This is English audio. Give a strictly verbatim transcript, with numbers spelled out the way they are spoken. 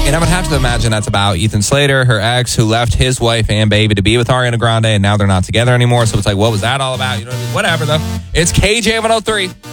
And I would have to imagine that's about Ethan Slater, her ex, who left his wife and baby to be with Ariana Grande, and now they're not together anymore. So it's like, what was that all about? You know what I mean? Whatever, though. It's K J one oh three.